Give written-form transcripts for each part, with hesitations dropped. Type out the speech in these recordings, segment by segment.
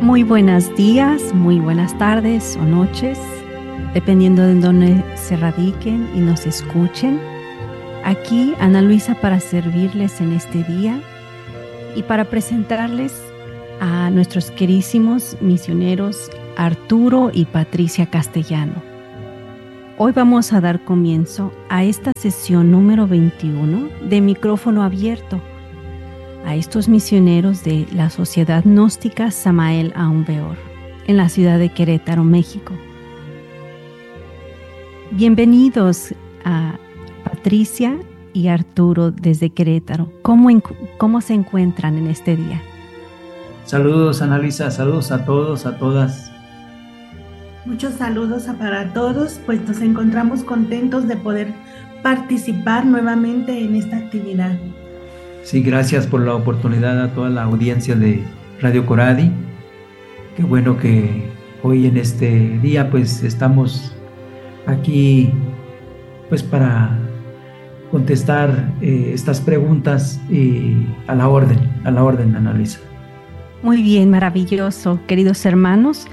Muy buenos días, muy buenas tardes o noches, dependiendo de dónde se radiquen y nos escuchen. Aquí Ana Luisa para servirles en este día y para presentarles a nuestros queridísimos misioneros Arturo y Patricia Castellano. Hoy vamos a dar comienzo a esta sesión número 21 de Micrófono Abierto a estos misioneros de la Sociedad Gnóstica Samael Aun Weor en la ciudad de Querétaro, México. Bienvenidos a Patricia y Arturo desde Querétaro. ¿Cómo se encuentran en este día? Saludos, Ana Luisa, saludos a todos, a todas. Muchos saludos para todos, pues nos encontramos contentos de poder participar nuevamente en esta actividad. Sí, gracias por la oportunidad a toda la audiencia de Radio Coradi. Qué bueno que hoy en este día pues estamos aquí pues para contestar estas preguntas y a la orden, Ana Luisa. Muy bien, maravilloso, queridos hermanos,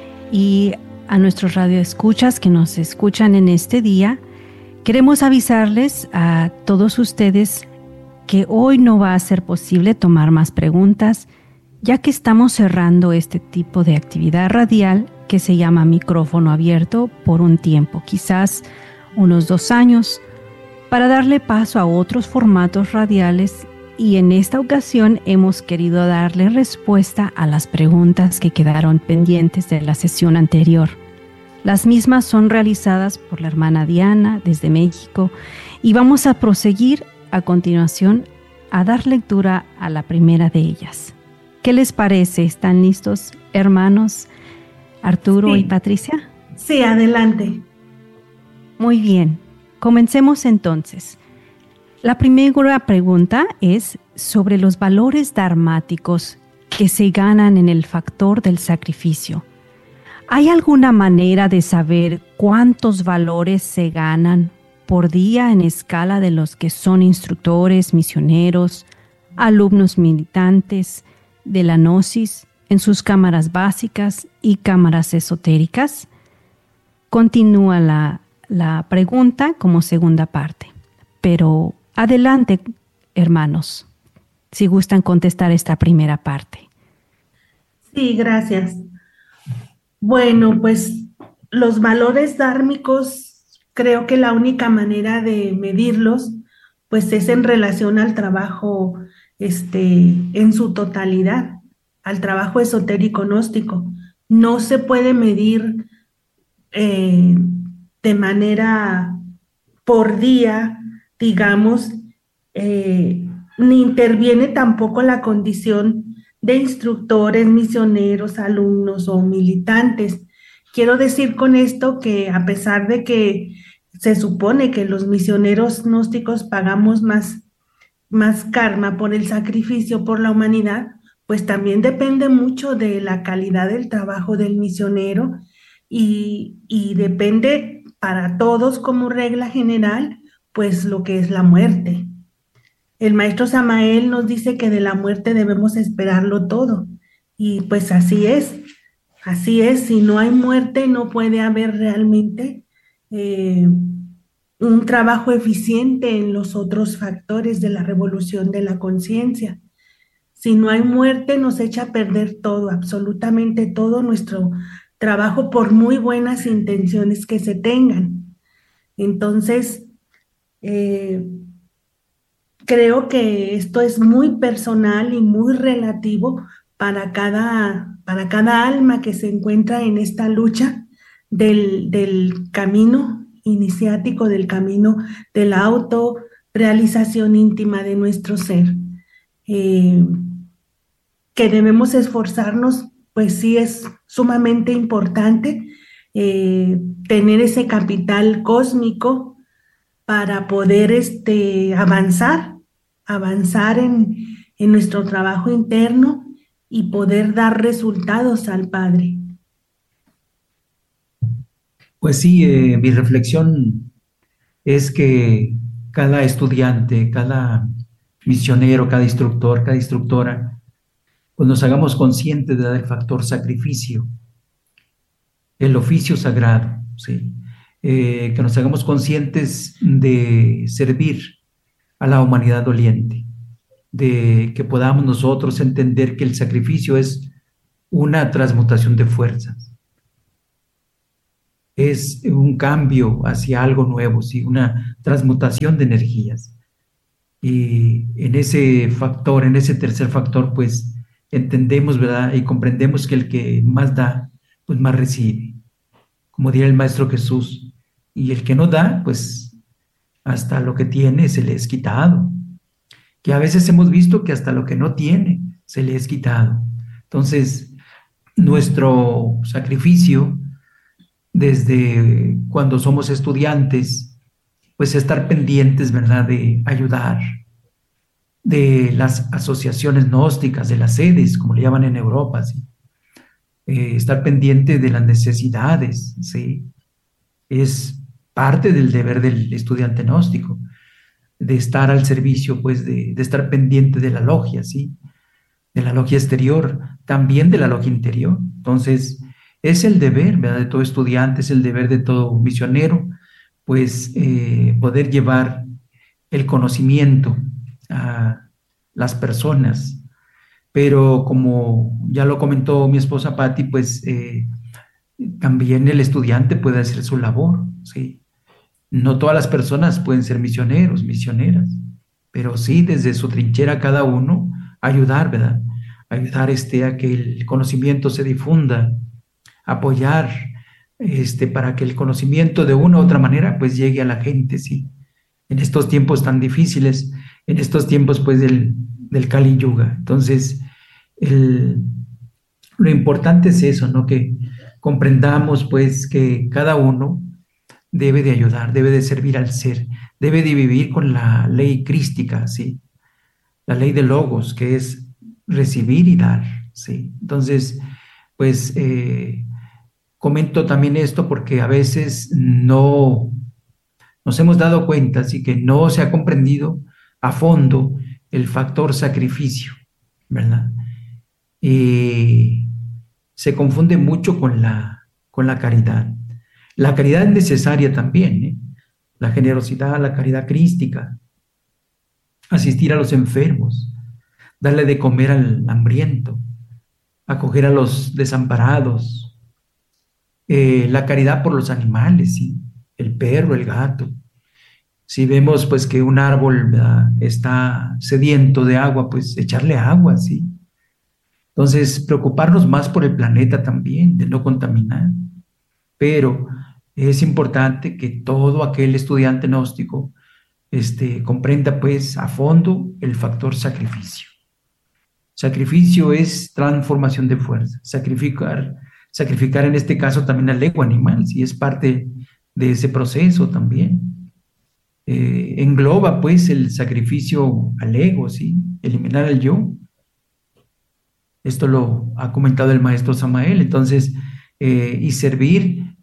y a nuestros radioescuchas que nos escuchan en este día, queremos avisarles a todos ustedes que hoy no va a ser posible tomar más preguntas, ya que estamos cerrando este tipo de actividad radial que se llama Micrófono Abierto por un tiempo, quizás unos 2 años, para darle paso a otros formatos radiales, y en esta ocasión hemos querido darle respuesta a las preguntas que quedaron pendientes de la sesión anterior. Las mismas son realizadas por la hermana Diana desde México y vamos a proseguir a continuación a dar lectura a la primera de ellas. ¿Qué les parece? ¿Están listos, hermanos Arturo y Patricia? Sí, adelante. Muy bien, comencemos entonces. La primera pregunta es sobre los valores dharmáticos que se ganan en el factor del sacrificio. ¿Hay alguna manera de saber cuántos valores se ganan por día en escala de los que son instructores, misioneros, alumnos militantes de la Gnosis en sus cámaras básicas y cámaras esotéricas? Continúa la pregunta como segunda parte. Pero adelante, hermanos, si gustan contestar esta primera parte. Sí, gracias. Bueno, pues los valores dármicos, creo que la única manera de medirlos, pues es en relación al trabajo, en su totalidad, al trabajo esotérico gnóstico. No se puede medir de manera por día, digamos, ni interviene tampoco la condición de instructores, misioneros, alumnos o militantes. Quiero decir con esto que a pesar de que se supone que los misioneros gnósticos pagamos más karma por el sacrificio por la humanidad, pues también depende mucho de la calidad del trabajo del misionero y depende para todos como regla general, pues lo que es la muerte. El maestro Samael nos dice que de la muerte debemos esperarlo todo y pues así es. Así es, si no hay muerte no puede haber realmente un trabajo eficiente en los otros factores de la revolución de la conciencia. Si no hay muerte nos echa a perder todo, absolutamente todo nuestro trabajo por muy buenas intenciones que se tengan. Entonces, creo que esto es muy personal y muy relativo para cada alma que se encuentra en esta lucha del camino iniciático, del camino de la autorrealización íntima de nuestro ser. Que debemos esforzarnos, pues sí es sumamente importante tener ese capital cósmico para poder avanzar en nuestro trabajo interno y poder dar resultados al Padre. Pues sí, mi reflexión es que cada estudiante, cada misionero, cada instructor, cada instructora, pues nos hagamos conscientes del factor sacrificio, el oficio sagrado, ¿sí? Que nos hagamos conscientes de servir a la humanidad doliente, de que podamos nosotros entender que el sacrificio es una transmutación de fuerzas, es un cambio hacia algo nuevo, ¿sí? Una transmutación de energías. Y en ese factor, en ese tercer factor, pues entendemos, ¿verdad? Y comprendemos que el que más da, pues más recibe. Como diría el Maestro Jesús, y el que no da, pues hasta lo que tiene se le es quitado. Que a veces hemos visto que hasta lo que no tiene se le es quitado. Entonces, nuestro sacrificio desde cuando somos estudiantes, pues estar pendientes, ¿verdad?, de ayudar, de las asociaciones gnósticas, de las sedes, como le llaman en Europa, ¿sí? Estar pendiente de las necesidades, ¿sí? Es parte del deber del estudiante gnóstico, de estar al servicio, pues, de estar pendiente de la logia, ¿sí? De la logia exterior, también de la logia interior. Entonces, es el deber, ¿verdad?, de todo estudiante, es el deber de todo misionero, pues, poder llevar el conocimiento a las personas. Pero como ya lo comentó mi esposa Patti, pues también el estudiante puede hacer su labor, ¿sí? No todas las personas pueden ser misioneros, misioneras, pero sí desde su trinchera cada uno ayudar, ¿verdad? Ayudar a que el conocimiento se difunda, apoyar para que el conocimiento de una u otra manera pues llegue a la gente, ¿sí? En estos tiempos tan difíciles, en estos tiempos pues del Kali Yuga. Entonces, lo importante es eso, ¿no? Que comprendamos pues que cada uno debe de ayudar, debe de servir al ser, debe de vivir con la ley crística, ¿sí? La ley de Logos, que es recibir y dar, ¿sí? Entonces, pues comento también esto porque a veces no nos hemos dado cuenta, así que no se ha comprendido a fondo el factor sacrificio, ¿verdad? Se confunde mucho con la caridad. La caridad es necesaria también, ¿eh? La generosidad, la caridad crística, asistir a los enfermos, darle de comer al hambriento, acoger a los desamparados, la caridad por los animales, ¿sí? El perro, el gato. Si vemos pues que un árbol, ¿verdad?, está sediento de agua, pues echarle agua, ¿sí? Entonces, preocuparnos más por el planeta también, de no contaminar. Pero es importante que todo aquel estudiante gnóstico comprenda pues a fondo el factor sacrificio. Sacrificio es transformación de fuerza. Sacrificar en este caso también al ego animal, ¿sí? Es parte de ese proceso también. Engloba pues el sacrificio al ego, ¿sí? Eliminar al yo. Esto lo ha comentado el maestro Samael. Entonces, y servir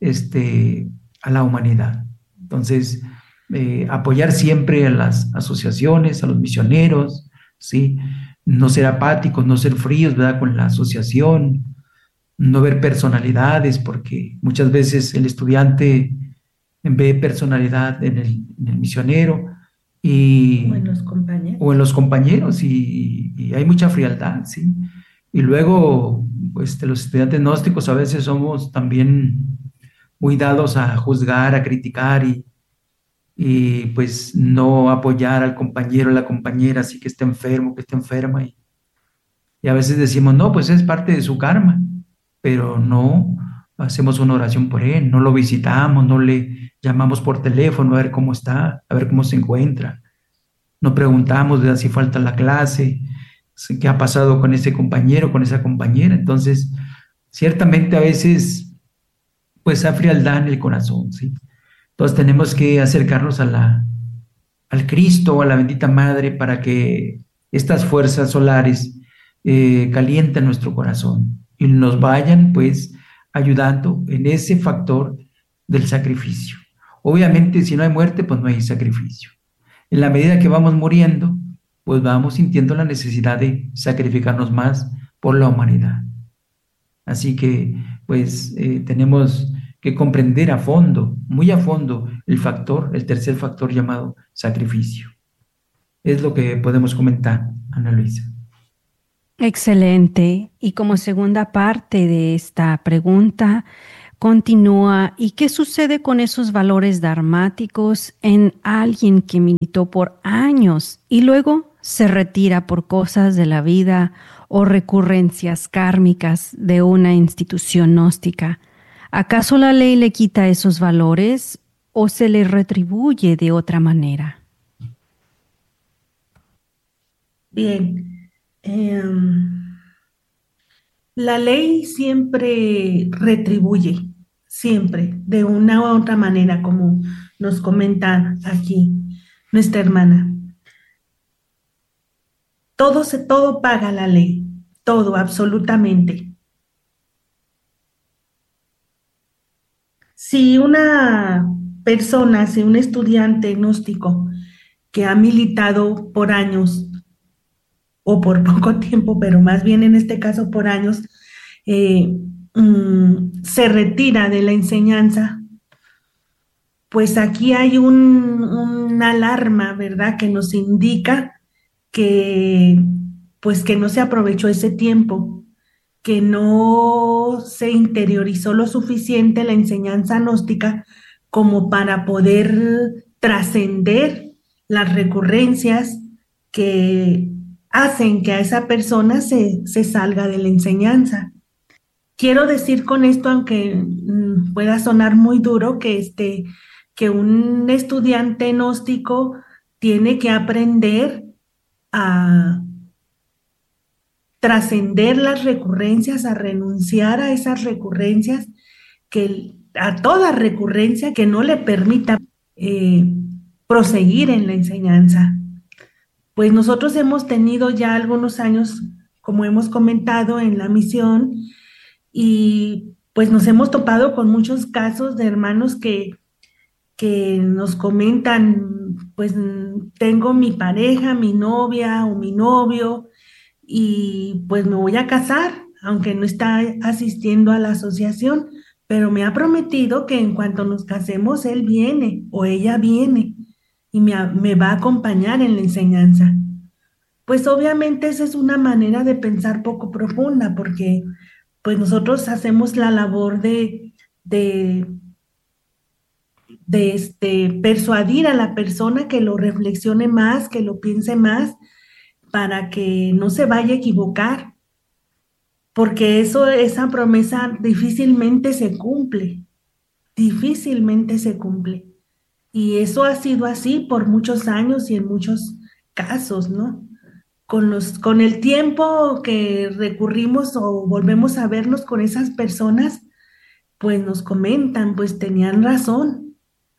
a la humanidad. Entonces, apoyar siempre a las asociaciones, a los misioneros, ¿sí? No ser apáticos, no ser fríos, ¿verdad?, con la asociación, no ver personalidades, porque muchas veces el estudiante ve personalidad en el misionero o en los compañeros, y hay mucha frialdad, ¿sí? Y luego, pues, los estudiantes gnósticos a veces somos también muy dados a juzgar, a criticar y pues no apoyar al compañero, a la compañera, así que está enfermo, que está enferma. Y a veces decimos, no, pues es parte de su karma, pero no hacemos una oración por él, no lo visitamos, no le llamamos por teléfono a ver cómo está, a ver cómo se encuentra. No preguntamos, ¿verdad?, si falta la clase, qué ha pasado con ese compañero, con esa compañera. Entonces, ciertamente a veces, pues, hay frialdad en el corazón, ¿sí? Entonces tenemos que acercarnos al Cristo, a la bendita Madre, para que estas fuerzas solares calienten nuestro corazón y nos vayan, pues, ayudando en ese factor del sacrificio. Obviamente, si no hay muerte, pues no hay sacrificio. En la medida que vamos muriendo, pues vamos sintiendo la necesidad de sacrificarnos más por la humanidad. Así que, pues, tenemos que comprender a fondo, muy a fondo, el tercer factor llamado sacrificio. Es lo que podemos comentar, Ana Luisa. Excelente. Y como segunda parte de esta pregunta, continúa, ¿y qué sucede con esos valores dharmáticos en alguien que militó por años y luego se retira por cosas de la vida o recurrencias kármicas de una institución gnóstica? ¿Acaso la ley le quita esos valores o se le retribuye de otra manera? Bien, la ley siempre retribuye, siempre, de una u otra manera, como nos comenta aquí nuestra hermana. Todo paga la ley, todo, absolutamente. Si una persona, si un estudiante gnóstico que ha militado por años o por poco tiempo, pero más bien en este caso por años, se retira de la enseñanza, pues aquí hay una alarma, ¿verdad?, que nos indica que, pues, que no se aprovechó ese tiempo, que no se interiorizó lo suficiente la enseñanza gnóstica como para poder trascender las recurrencias que hacen que a esa persona se salga de la enseñanza. Quiero decir con esto, aunque pueda sonar muy duro, que un estudiante gnóstico tiene que aprender a trascender las recurrencias, a renunciar a esas recurrencias, a toda recurrencia que no le permita proseguir en la enseñanza. Pues nosotros hemos tenido ya algunos años, como hemos comentado, en la misión, y pues nos hemos topado con muchos casos de hermanos que nos comentan, pues tengo mi pareja, mi novia o mi novio, y pues me voy a casar, aunque no está asistiendo a la asociación, pero me ha prometido que en cuanto nos casemos, él viene o ella viene y me va a acompañar en la enseñanza. Pues obviamente esa es una manera de pensar poco profunda, porque pues nosotros hacemos la labor de persuadir a la persona que lo reflexione más, que lo piense más, para que no se vaya a equivocar, porque esa promesa difícilmente se cumple, difícilmente se cumple. Y eso ha sido así por muchos años y en muchos casos, ¿no? Con el tiempo que recurrimos o volvemos a vernos con esas personas, pues nos comentan, pues tenían razón.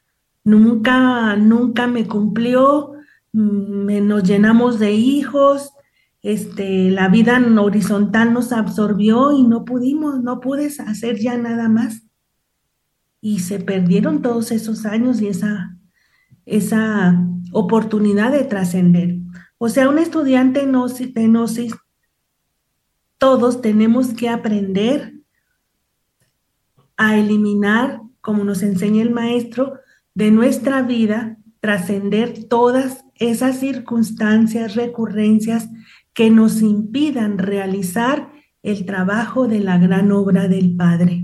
Nunca me cumplió, nos llenamos de hijos, la vida horizontal nos absorbió y no pude hacer ya nada más. Y se perdieron todos esos años y esa oportunidad de trascender. O sea, un estudiante de gnosis, todos tenemos que aprender a eliminar, como nos enseña el maestro, de nuestra vida, trascender todas esas circunstancias, recurrencias que nos impidan realizar el trabajo de la gran obra del Padre.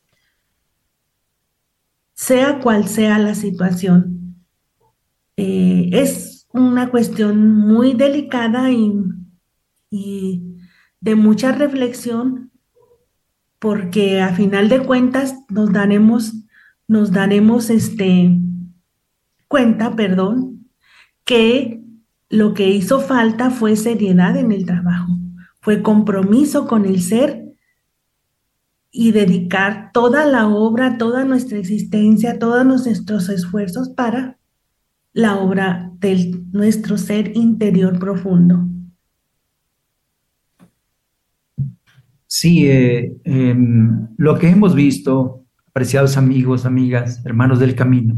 Sea cual sea la situación, es una cuestión muy delicada y de mucha reflexión, porque a final de cuentas nos daremos cuenta, que lo que hizo falta fue seriedad en el trabajo, fue compromiso con el ser y dedicar toda la obra, toda nuestra existencia, todos nuestros esfuerzos para la obra de nuestro ser interior profundo. Sí, lo que hemos visto, apreciados amigos, amigas, hermanos del camino,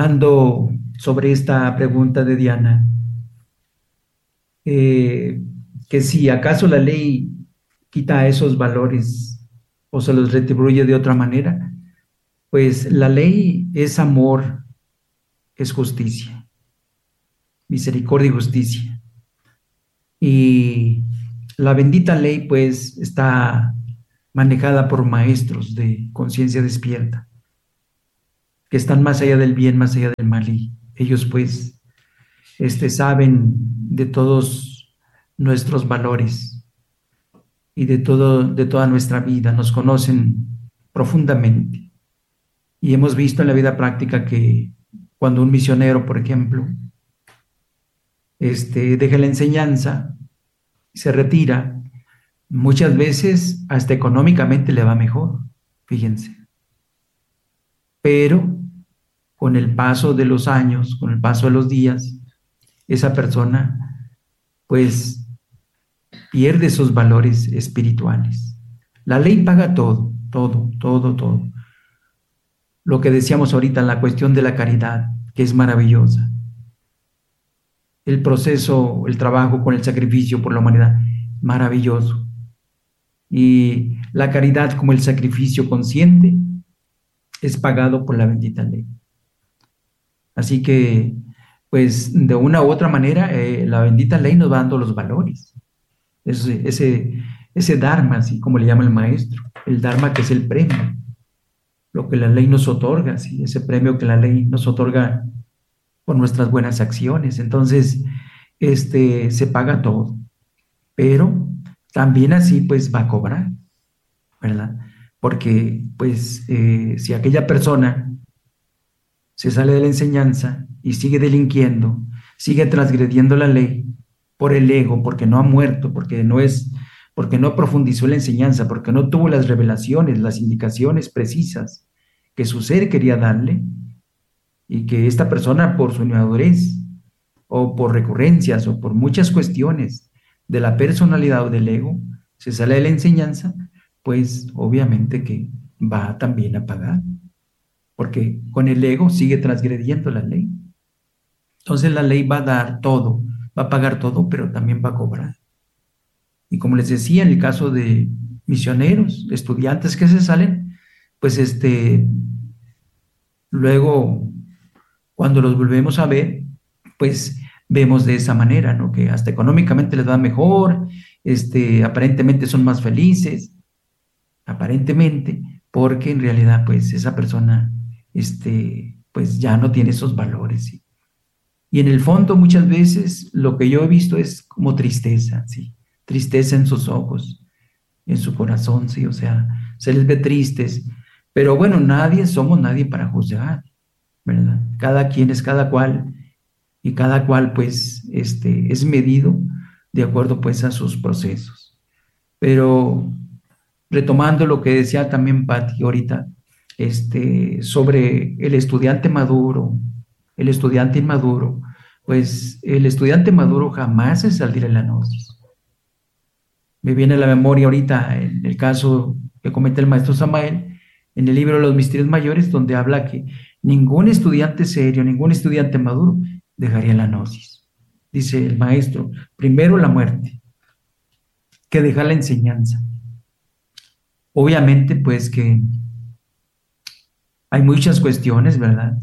hablando sobre esta pregunta de Diana, que si acaso la ley quita esos valores o se los retribuye de otra manera, pues la ley es amor, es justicia, misericordia y justicia. Y la bendita ley pues está manejada por maestros de conciencia despierta, que están más allá del bien, más allá del mal, y ellos pues saben de todos nuestros valores y de toda nuestra vida, nos conocen profundamente. Y hemos visto en la vida práctica que cuando un misionero, por ejemplo, deja la enseñanza, se retira, muchas veces hasta económicamente le va mejor, fíjense. Pero con el paso de los años, con el paso de los días, esa persona pues pierde esos valores espirituales. La ley paga todo, todo, todo, todo. Lo que decíamos ahorita en la cuestión de la caridad, que es maravillosa. El proceso, el trabajo con el sacrificio por la humanidad, maravilloso. Y la caridad como el sacrificio consciente es pagado por la bendita ley. Así que, pues, de una u otra manera, la bendita ley nos va dando los valores. Ese dharma, así como le llama el maestro, el dharma que es el premio, lo que la ley nos otorga, ¿sí? Ese premio que la ley nos otorga por nuestras buenas acciones. Entonces, se paga todo, pero también así, pues, va a cobrar, ¿verdad? Porque, pues, si aquella persona se sale de la enseñanza y sigue delinquiendo, sigue transgrediendo la ley por el ego, porque no ha muerto, porque no profundizó la enseñanza, porque no tuvo las revelaciones, las indicaciones precisas que su ser quería darle, y que esta persona por su inmadurez o por recurrencias o por muchas cuestiones de la personalidad o del ego se sale de la enseñanza, pues obviamente que va también a pagar, porque con el ego sigue transgrediendo la ley. Entonces la ley va a dar todo, va a pagar todo, pero también va a cobrar. Y como les decía, en el caso de misioneros, estudiantes que se salen, pues luego cuando los volvemos a ver, pues vemos de esa manera, ¿no? Que hasta económicamente les va mejor, aparentemente son más felices, aparentemente, porque en realidad pues esa persona pues ya no tiene esos valores, ¿sí? Y en el fondo muchas veces lo que yo he visto es como tristeza, ¿sí? Tristeza en sus ojos, en su corazón, ¿sí? O sea, se les ve tristes, pero bueno, somos nadie para juzgar, ¿verdad? Cada quien es cada cual, y cada cual pues es medido de acuerdo pues a sus procesos. Pero retomando lo que decía también Pati ahorita, sobre el estudiante maduro, el estudiante inmaduro, pues el estudiante maduro jamás se saldrá en la gnosis. Me viene a la memoria ahorita en el caso que comenta el maestro Samael, en el libro Los Misterios Mayores, donde habla que ningún estudiante serio, ningún estudiante maduro dejaría la gnosis. Dice el maestro, primero la muerte, que dejar la enseñanza. Obviamente, pues que hay muchas cuestiones, ¿verdad?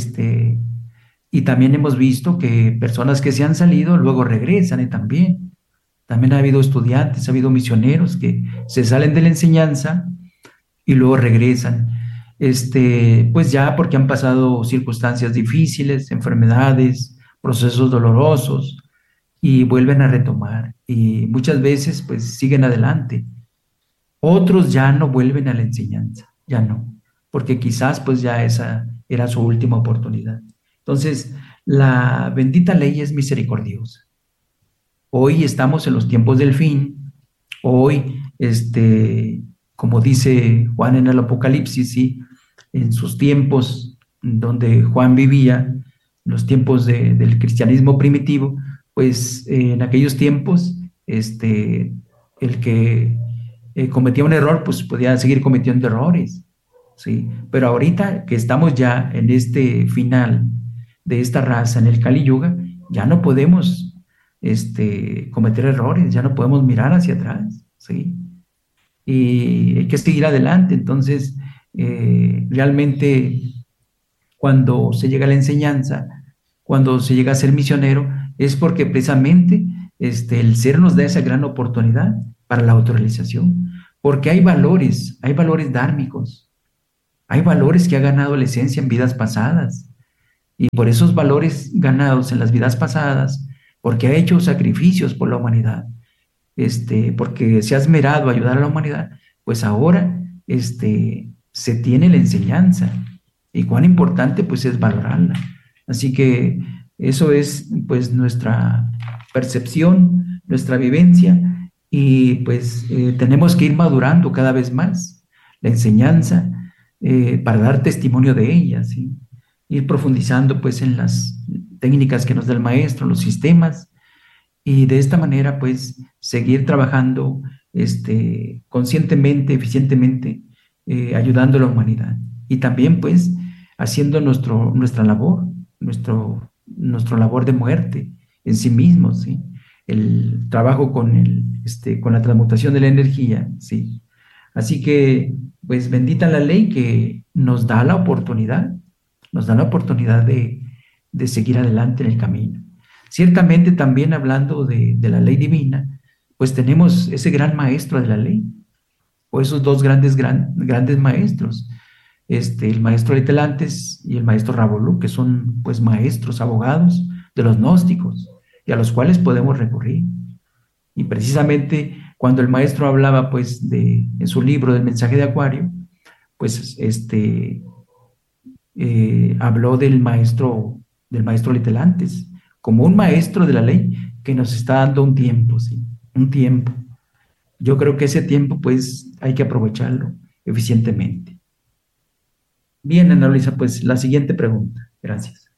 Y también hemos visto que personas que se han salido luego regresan, y también ha habido estudiantes, ha habido misioneros que se salen de la enseñanza y luego regresan, pues ya porque han pasado circunstancias difíciles, enfermedades, procesos dolorosos, y vuelven a retomar, y muchas veces pues siguen adelante. Otros ya no vuelven a la enseñanza, ya no, porque quizás pues ya esa era su última oportunidad. Entonces, la bendita ley es misericordiosa. Hoy estamos en los tiempos del fin. Hoy, como dice Juan en el Apocalipsis, ¿sí? En sus tiempos donde Juan vivía, los tiempos del cristianismo primitivo, pues en aquellos tiempos, el que cometía un error, pues podía seguir cometiendo errores, ¿sí? Pero ahorita que estamos ya en este final de esta raza, en el Kali Yuga, ya no podemos cometer errores, ya no podemos mirar hacia atrás, ¿sí? Y hay que seguir adelante. Entonces, realmente cuando se llega a la enseñanza, cuando se llega a ser misionero, es porque precisamente el ser nos da esa gran oportunidad para la autorrealización, porque hay valores dármicos, hay valores que ha ganado la esencia en vidas pasadas, y por esos valores ganados en las vidas pasadas, porque ha hecho sacrificios por la humanidad, porque se ha esmerado a ayudar a la humanidad, pues ahora se tiene la enseñanza, y cuán importante pues es valorarla. Así que eso es pues nuestra percepción, nuestra vivencia, y pues tenemos que ir madurando cada vez más la enseñanza para dar testimonio de ella, ¿sí? Ir profundizando pues en las técnicas que nos da el maestro, los sistemas, y de esta manera pues seguir trabajando conscientemente, eficientemente, ayudando a la humanidad, y también pues haciendo nuestra labor, nuestro labor de muerte en sí mismo, ¿sí? El trabajo con la transmutación de la energía, ¿sí? Así que, pues, bendita la ley que nos da la oportunidad de seguir adelante en el camino. Ciertamente también hablando de la ley divina, pues tenemos ese gran maestro de la ley, o esos dos grandes maestros, el maestro Litelantes y el maestro Rabolú, que son pues maestros, abogados de los gnósticos, y a los cuales podemos recurrir. Y precisamente cuando el maestro hablaba pues en su libro del mensaje de Acuario, pues habló del maestro Litelantes como un maestro de la ley que nos está dando un tiempo, ¿sí? Un tiempo. Yo creo que ese tiempo pues hay que aprovecharlo eficientemente. Bien, Ana Luisa, pues la siguiente pregunta. Gracias.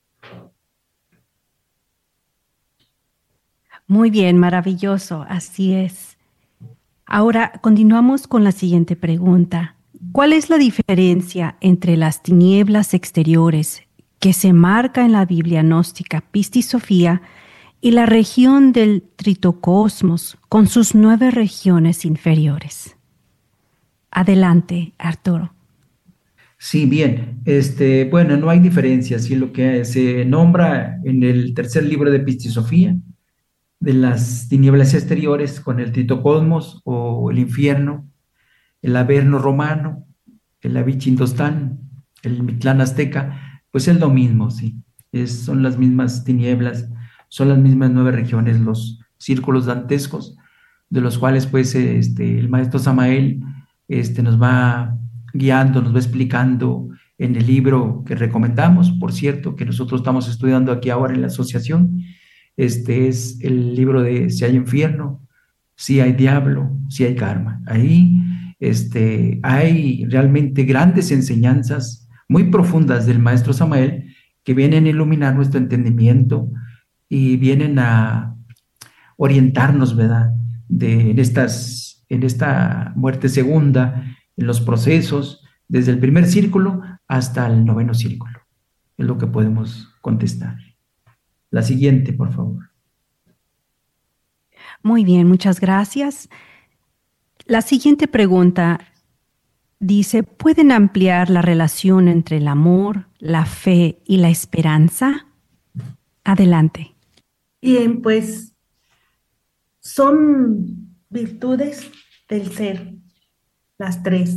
Muy bien, maravilloso, así es. Ahora continuamos con la siguiente pregunta. ¿Cuál es la diferencia entre las tinieblas exteriores que se marca en la Biblia gnóstica Pistisofía y la región del tritocosmos con sus 9 regiones inferiores? Adelante, Arturo. Sí, bien. Bueno, no hay diferencia. Sí, lo que se nombra en el tercer libro de Pistisofía, de las tinieblas exteriores con el tritocosmos o el infierno, el Averno romano, el Avichindostán, el Mictlán azteca, pues es lo mismo, sí. Son las mismas tinieblas, son las mismas 9 regiones, los círculos dantescos, de los cuales pues el maestro Samael nos va guiando, nos va explicando en el libro que recomendamos, por cierto, que nosotros estamos estudiando aquí ahora en la asociación. Es el libro de Si hay infierno, si hay diablo, si hay karma. Ahí hay realmente grandes enseñanzas muy profundas del maestro Samael que vienen a iluminar nuestro entendimiento y vienen a orientarnos, ¿verdad? En esta muerte segunda, en los procesos, desde el primer círculo hasta el 9º círculo. Es lo que podemos contestar. La siguiente, por favor. Muy bien, muchas gracias. La siguiente pregunta dice, ¿pueden ampliar la relación entre el amor, la fe y la esperanza? Adelante. Bien, pues son virtudes del ser, las 3.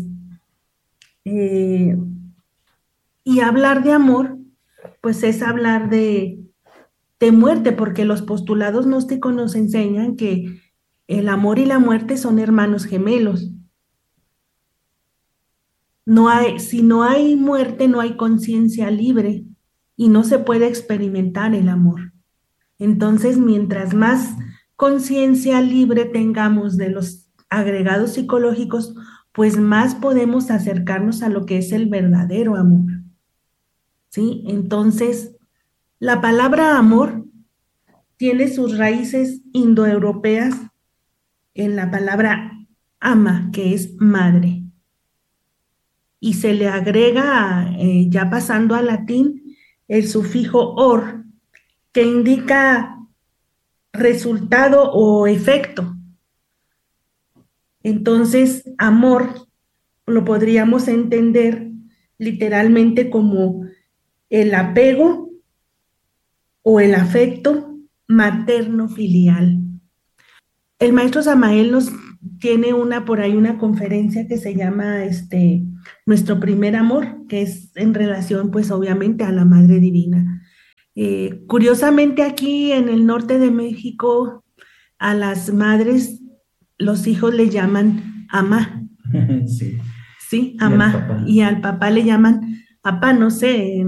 Y hablar de amor, pues es hablar de muerte, porque los postulados gnósticos nos enseñan que el amor y la muerte son hermanos gemelos. Si no hay muerte, no hay conciencia libre y no se puede experimentar el amor. Entonces, mientras más conciencia libre tengamos de los agregados psicológicos, pues más podemos acercarnos a lo que es el verdadero amor. ¿Sí? Entonces, la palabra amor tiene sus raíces indoeuropeas en la palabra ama, que es madre. Y se le agrega, ya pasando al latín, el sufijo or, que indica resultado o efecto. Entonces, amor lo podríamos entender literalmente como el apego o el afecto materno-filial. El maestro Samael nos tiene por ahí una conferencia que se llama Nuestro primer amor, que es en relación pues obviamente a la Madre Divina. Curiosamente aquí en el norte de México a las madres los hijos le llaman amá. Sí. Sí, amá. Y al papá le llaman papá, no sé,